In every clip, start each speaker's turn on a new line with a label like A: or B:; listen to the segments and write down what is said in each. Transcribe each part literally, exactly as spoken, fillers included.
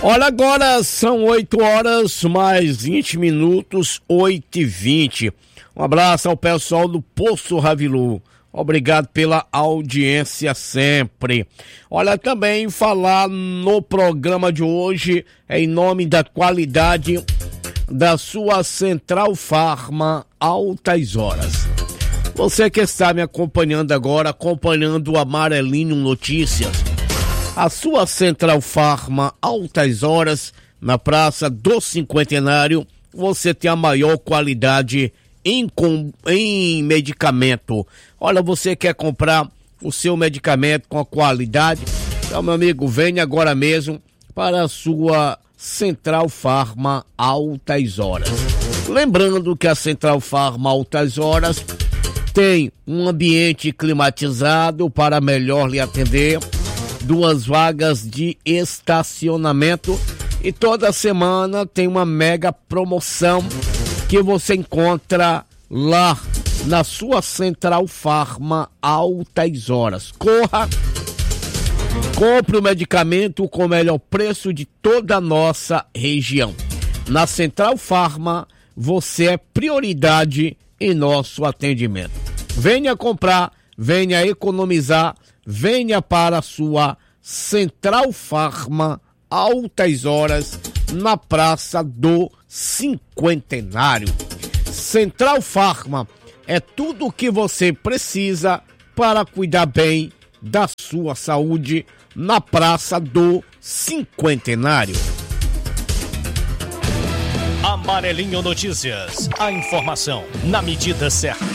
A: Olha, agora são oito horas mais vinte minutos, oito e vinte. Um abraço ao pessoal do Poço Ravilu. Obrigado pela audiência sempre. Olha, também falar no programa de hoje é em nome da qualidade da sua Central Farma Altas Horas. Você que está me acompanhando agora, acompanhando o Amarelinho Notícias, a sua Central Farma Altas Horas, na Praça do Cinquentenário, você tem a maior qualidade em, com, em medicamento. Olha, você quer comprar o seu medicamento com a qualidade? Então, meu amigo, venha agora mesmo para a sua Central Farma Altas Horas. Lembrando que a Central Farma Altas Horas tem um ambiente climatizado para melhor lhe atender, duas vagas de estacionamento e toda semana tem uma mega promoção que você encontra lá na sua Central Farma Altas Horas. Corra, compre o medicamento com o melhor preço de toda a nossa região. Na Central Farma, você é prioridade em nosso atendimento. Venha comprar, venha economizar, venha para a sua Central Farma Altas Horas, na Praça do Cinquentenário. Central Farma é tudo o que você precisa para cuidar bem da sua saúde, na Praça do Cinquentenário.
B: Amarelinho Notícias, a informação na medida certa.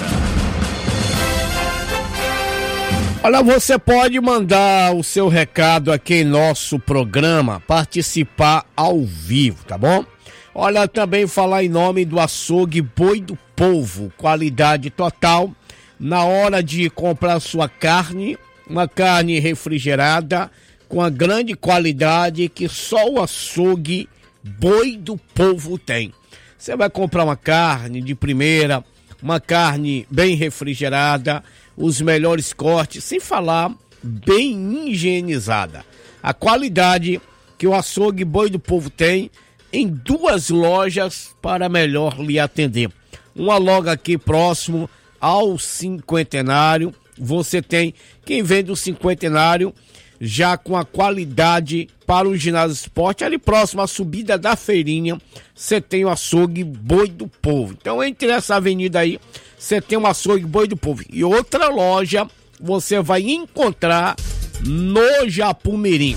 A: Olha, você pode mandar o seu recado aqui em nosso programa, participar ao vivo, tá bom? Olha, também falar em nome do Açougue Boi do Povo, qualidade total. Na hora de comprar sua carne, uma carne refrigerada com a grande qualidade que só o Açougue Boi do Povo tem. Você vai comprar uma carne de primeira, uma carne bem refrigerada, os melhores cortes, sem falar bem higienizada. A qualidade que o Açougue Boi do Povo tem em duas lojas para melhor lhe atender. Uma logo aqui próximo ao Cinquentenário. Você tem quem vende o Cinquentenário já com a qualidade para o ginásio esporte. Ali próximo à subida da feirinha, você tem o Açougue Boi do Povo. Então, entre essa avenida aí, você tem o Açougue Boi do Povo. E outra loja você vai encontrar no Japumirim.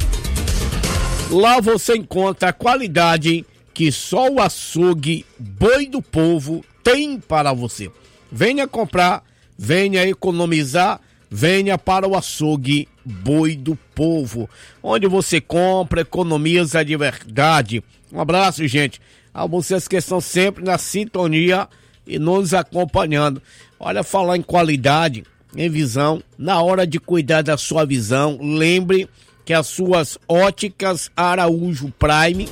A: Lá você encontra a qualidade que só o Açougue Boi do Povo tem para você. Venha comprar, venha economizar, venha para o Açougue Boi do Povo, onde você compra, economiza de verdade. Um abraço, gente, a vocês que estão sempre na sintonia e nos acompanhando. Olha, falar em qualidade, em visão, na hora de cuidar da sua visão, lembre que as suas óticas Araújo Prime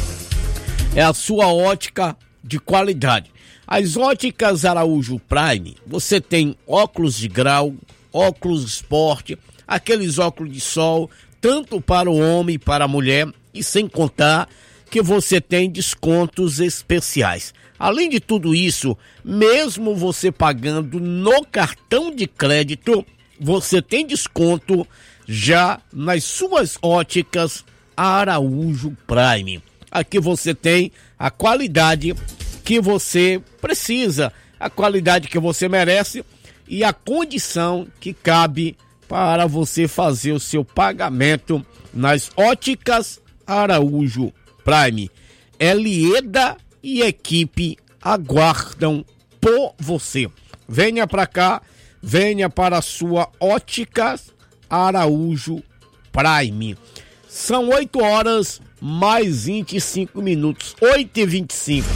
A: é a sua ótica de qualidade. As óticas Araújo Prime, você tem óculos de grau, óculos esporte, aqueles óculos de sol, tanto para o homem e para a mulher, e sem contar que você tem descontos especiais. Além de tudo isso, mesmo você pagando no cartão de crédito, você tem desconto já nas suas óticas Araújo Prime. Aqui você tem a qualidade que você precisa, a qualidade que você merece e a condição que cabe para você fazer o seu pagamento nas óticas Araújo Prime. Elieda e equipe aguardam por você. Venha para cá, venha para a sua óticas Araújo Prime. São oito horas mais vinte e cinco minutos, oito e vinte e cinco.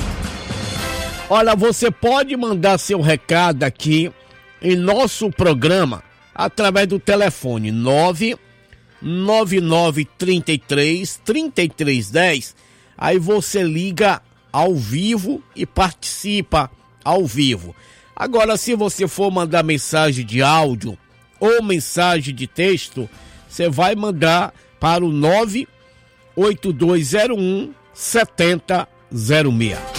A: Olha, você pode mandar seu recado aqui em nosso programa através do telefone nove nove nove três três, três três um zero. Aí você liga ao vivo e participa ao vivo. Agora, se você for mandar mensagem de áudio ou mensagem de texto, você vai mandar para o nove oito dois zero um sete zero zero seis.